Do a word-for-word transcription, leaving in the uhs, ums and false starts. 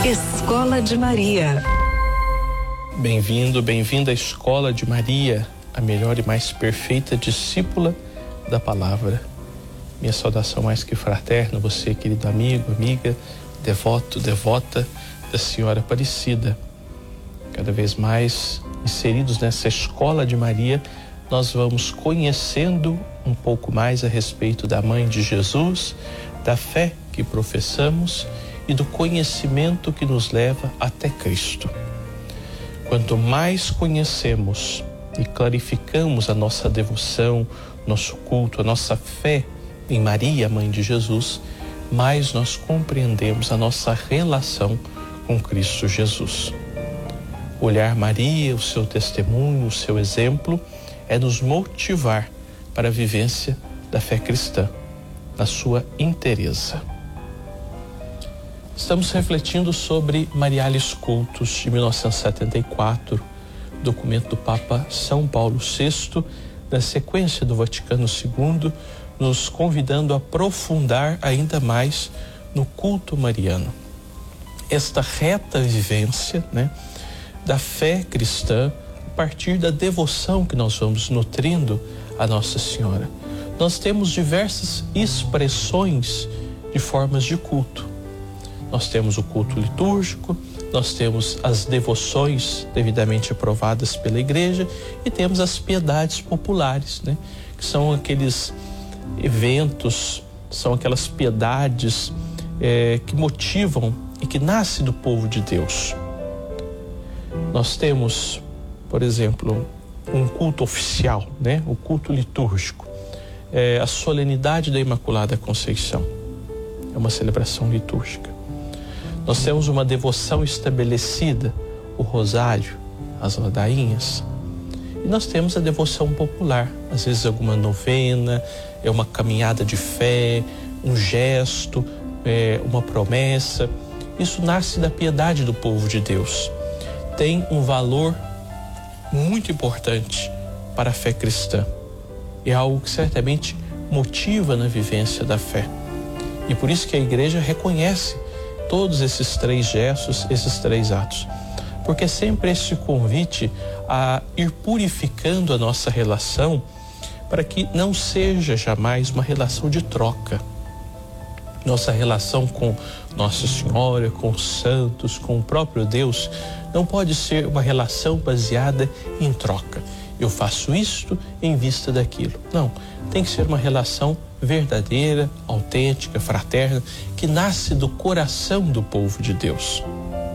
Escola de Maria. Bem-vindo, bem-vinda à Escola de Maria, a melhor e mais perfeita discípula da palavra. Minha saudação mais que fraterna, você, querido amigo, amiga, devoto, devota da Senhora Aparecida. Cada vez mais inseridos nessa Escola de Maria, nós vamos conhecendo um pouco mais a respeito da Mãe de Jesus, da fé que professamos e do conhecimento que nos leva até Cristo. Quanto mais conhecemos e clarificamos a nossa devoção, nosso culto, a nossa fé em Maria, Mãe de Jesus, mais nós compreendemos a nossa relação com Cristo Jesus. Olhar Maria, o seu testemunho, o seu exemplo, é nos motivar para a vivência da fé cristã, na sua inteireza. Estamos refletindo sobre Mariales Cultus de mil novecentos e setenta e quatro, documento do Papa São Paulo sexto, na sequência do Vaticano segundo, nos convidando a aprofundar ainda mais no culto mariano. Esta reta vivência, né, da fé cristã, a partir da devoção que nós vamos nutrindo a Nossa Senhora. Nós temos diversas expressões de formas de culto. Nós temos o culto litúrgico, nós temos as devoções devidamente aprovadas pela Igreja e temos as piedades populares, né? Que são aqueles eventos, são aquelas piedades é, que motivam e que nascem do povo de Deus. Nós temos, por exemplo, um culto oficial, né? O culto litúrgico, é a solenidade da Imaculada Conceição, é uma celebração litúrgica. Nós temos uma devoção estabelecida, o rosário, as ladainhas. E nós temos a devoção popular, às vezes alguma novena, é uma caminhada de fé, um gesto, é uma promessa. Isso nasce da piedade do povo de Deus. Tem um valor muito importante para a fé cristã. É algo que certamente motiva na vivência da fé. E por isso que a Igreja reconhece todos esses três gestos, esses três atos. Porque sempre esse convite a ir purificando a nossa relação para que não seja jamais uma relação de troca. Nossa relação com Nossa Senhora, com os santos, com o próprio Deus, não pode ser uma relação baseada em troca. Eu faço isto em vista daquilo. Não, tem que ser uma relação verdadeira, autêntica, fraterna, que nasce do coração do povo de Deus.